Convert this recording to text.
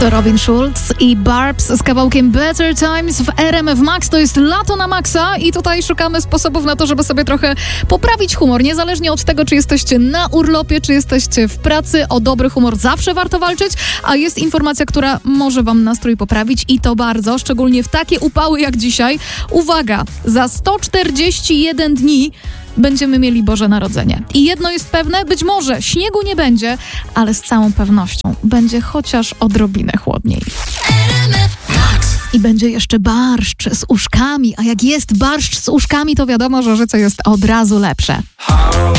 To Robin Schulz i Barbs z kawałkiem Better Times w RMF Max. To jest lato na maksa i tutaj szukamy sposobów na to, żeby sobie trochę poprawić humor. Niezależnie od tego, czy jesteście na urlopie, czy jesteście w pracy, o dobry humor zawsze warto walczyć, a jest informacja, która może wam nastrój poprawić i to bardzo, szczególnie w takie upały jak dzisiaj. Uwaga, za 141 dni będziemy mieli Boże Narodzenie. I jedno jest pewne, być może śniegu nie będzie, ale z całą pewnością będzie chociaż odrobinę chłodniej. I będzie jeszcze barszcz z uszkami, a jak jest barszcz z uszkami, to wiadomo, że życie jest od razu lepsze.